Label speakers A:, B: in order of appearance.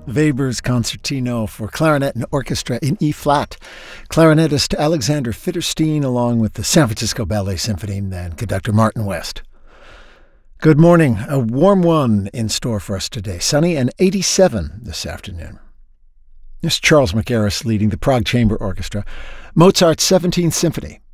A: Weber's Concertino for Clarinet and Orchestra in E-flat. Clarinetist Alexander Fitterstein along with the San Francisco Ballet Symphony and conductor Martin West. Good morning. A warm one in store for us today. Sunny and 87 this afternoon. This is Charles McGarris leading the Prague Chamber Orchestra. Mozart's 17th Symphony.